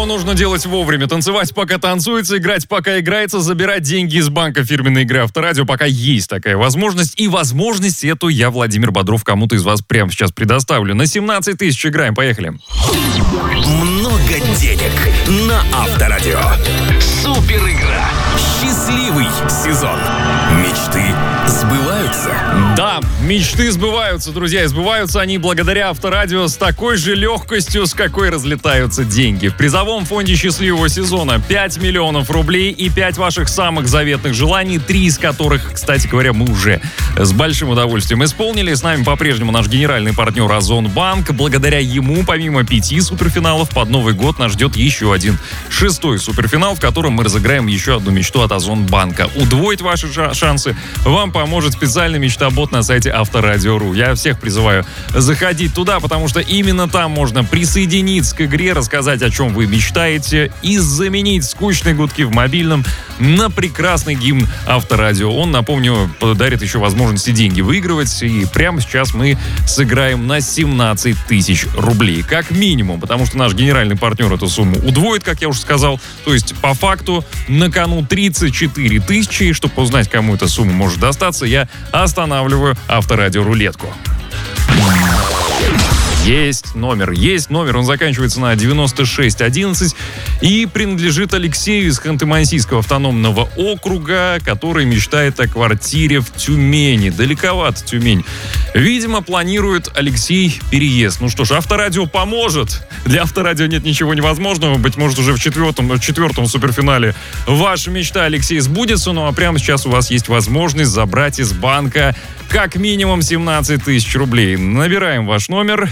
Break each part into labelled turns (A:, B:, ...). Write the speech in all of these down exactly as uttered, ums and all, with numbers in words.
A: нужно делать вовремя. Танцевать, пока танцуется, играть, пока играется, забирать деньги из банка фирменной игры Авторадио, пока есть такая возможность. И возможность эту я, Владимир Бодров, кому-то из вас прямо сейчас предоставлю. На семнадцать тысяч играем, поехали.
B: Много денег на Авторадио. Супер игра. Счастливый сезон. Мечты сбываются.
A: Да, мечты сбываются, друзья, и сбываются они благодаря Авторадио с такой же легкостью, с какой разлетаются деньги. В призовом фонде счастливого сезона пять миллионов рублей и пять ваших самых заветных желаний, три из которых, кстати говоря, мы уже с большим удовольствием исполнили. С нами по-прежнему наш генеральный партнер Озонбанк. Благодаря ему, помимо пяти суперфиналов, под Новый год нас ждет еще один шестой суперфинал, в котором мы разыграем еще одну мечту от Озонбанка. Удвоить ваши шансы вам поможет специальный мечтобот на сайте Авторадио точка ру. Я всех призываю заходить туда, потому что именно там можно присоединиться к игре, рассказать, о чем вы мечтаете, и заменить скучные гудки в мобильном на прекрасный гимн Авторадио. Он, напомню, подарит еще возможности деньги выигрывать, и прямо сейчас мы сыграем на семнадцать тысяч рублей. Как минимум, потому что наш генеральный партнер эту сумму удвоит, как я уже сказал. То есть, по факту, на кону тридцать четыре тысячи. И чтобы узнать, кому эта сумма может достаться, я останавливаю Авторадио рулетку. Есть номер, есть номер, он заканчивается на девяносто шесть одиннадцать и принадлежит Алексею из Ханты-Мансийского автономного округа, который мечтает о квартире в Тюмени. Далековато Тюмень. Видимо, планирует Алексей переезд. Ну что ж, Авторадио поможет. Для Авторадио нет ничего невозможного. Быть может, уже в четвертом, в четвертом суперфинале ваша мечта, Алексей, сбудется. Ну а прямо сейчас у вас есть возможность забрать из банка как минимум семнадцать тысяч рублей. Набираем ваш номер.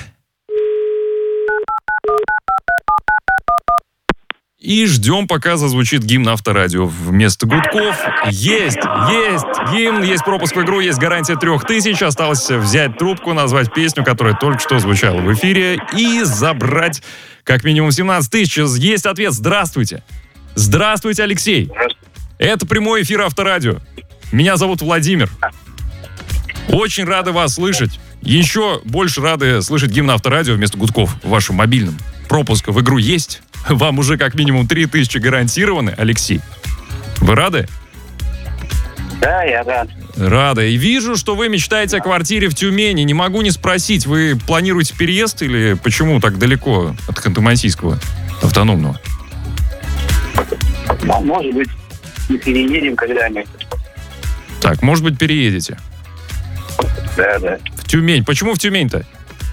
A: И ждем, пока зазвучит гимн Авторадио. Вместо гудков есть, есть гимн, есть пропуск в игру, есть гарантия трех тысяч. Осталось взять трубку, назвать песню, которая только что звучала в эфире, и забрать как минимум семнадцать тысяч. Есть ответ. Здравствуйте. Здравствуйте, Алексей. Это прямой эфир Авторадио. Меня зовут Владимир. Очень рады вас слышать. Еще больше рады слышать гимн Авторадио вместо гудков в вашем мобильном. Пропуск в игру есть. Вам уже как минимум три тысячи гарантированы, Алексей. Вы рады?
C: Да, я рад.
A: Рада. И вижу, что вы мечтаете о квартире в Тюмени. Не могу не спросить, вы планируете переезд или почему так далеко от Ханты-Мансийского автономного?
C: Ну, может быть, мы переедем когда-нибудь.
A: Так, может быть, переедете?
C: Да, да.
A: В Тюмень. Почему в Тюмень-то?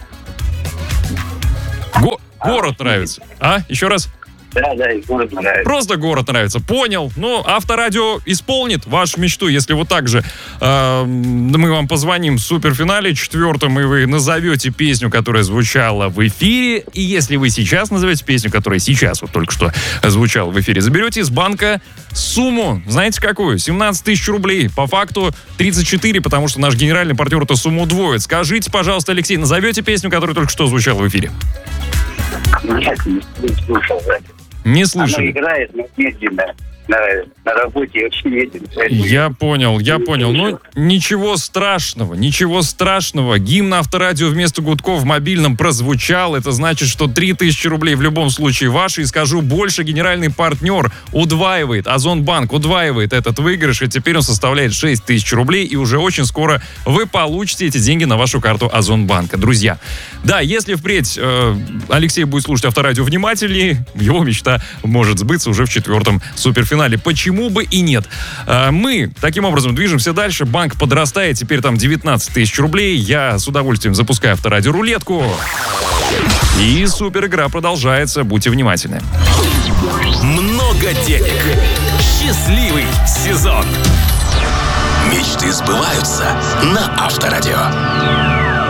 A: Го- город нравится. А? Еще раз?
C: Да, да, и город нравится.
A: Просто город нравится. Понял. Ну, Авторадио исполнит вашу мечту, если вот так же э, мы вам позвоним в суперфинале четвертом, и вы назовете песню, которая звучала в эфире. И если вы сейчас назовете песню, которая сейчас вот только что звучала в эфире, заберете из банка сумму, знаете какую? семнадцать тысяч рублей. По факту тридцать четыре, потому что наш генеральный партнер эту сумму удвоит. Скажите, пожалуйста, Алексей, назовете песню, которая только что звучала в эфире?
C: Нет, не слушал, да.
A: Не слышали.
C: Она играет, но медленно. На, на работе очень медленно.
A: Я понял, я понял. Ну, ничего страшного, ничего страшного. Гимн Авторадио вместо гудков в мобильном прозвучал. Это значит, что три тысячи рублей в любом случае ваши. И скажу больше, генеральный партнер удваивает, Озонбанк удваивает этот выигрыш. И теперь он составляет шесть тысяч рублей. И уже очень скоро вы получите эти деньги на вашу карту Озонбанка. Друзья, да, если впредь э, Алексей будет слушать Авторадио внимательнее, его мечта может сбыться уже в четвертом суперфинале. Почему бы и нет? Мы таким образом движемся дальше. Банк подрастает. Теперь там девятнадцать тысяч рублей. Я с удовольствием запускаю Авторадио рулетку. И супер игра продолжается. Будьте внимательны.
B: Много денег. Счастливый сезон. Мечты сбываются на Авторадио.